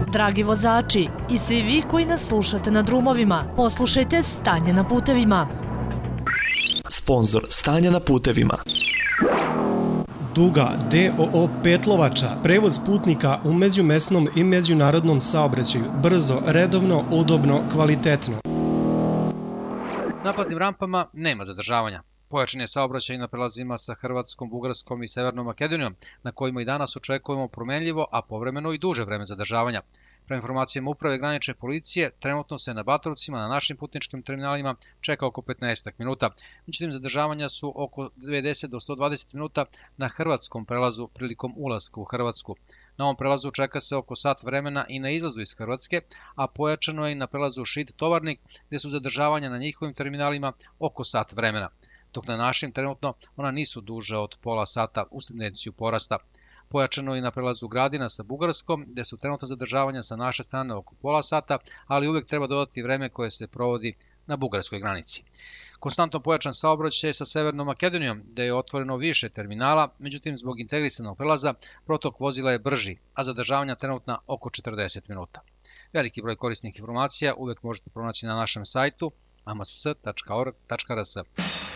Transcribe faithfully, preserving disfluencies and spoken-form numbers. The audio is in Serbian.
dragi vozači i svi vi koji nas slušate na drumovima, poslušajte Stanje na putevima. Sponzor Stanja na putevima. Duga D O O Petlovača, prevoz putnika u međumesnom i međunarodnom saobraćaju, brzo, redovno, udobno, kvalitetno. Na platnim rampama nema zadržavanja. Pojačan je saobraćaj na prelazima sa Hrvatskom, Bugarskom i Severnom Makedonijom, na kojima i danas očekujemo promenljivo, a povremeno i duže vreme zadržavanja. Prema informacijama Uprave granične policije, trenutno se na Batrovcima na našim putničkim terminalima čeka oko petnaest minuta. Međutim, zadržavanja su oko devedeset do sto dvadeset minuta na hrvatskom prelazu prilikom ulaska u Hrvatsku. Na ovom prelazu čeka se oko sat vremena i na izlazu iz Hrvatske, a pojačano je i na prelazu Šid-Tovarnik, gdje su zadržavanja na njihovim terminalima oko sat vremena. Dok na našim trenutno ona nisu duže od pola sata uz tendenciju porasta. Pojačano je i na prelazu Gradina sa Bugarskom, gdje su trenutno zadržavanja sa naše strane oko pola sata, ali uvijek treba dodati vreme koje se provodi na bugarskoj granici. Konstantno pojačan saobraćaj sa Severnom Makedonijom, gdje je otvoreno više terminala, međutim zbog integrisanog prelaza protok vozila je brži, a zadržavanja trenutna oko četrdeset minuta. Veliki broj korisnih informacija uvijek možete pronaći na našem sajtu a m s tačka org tačka r s.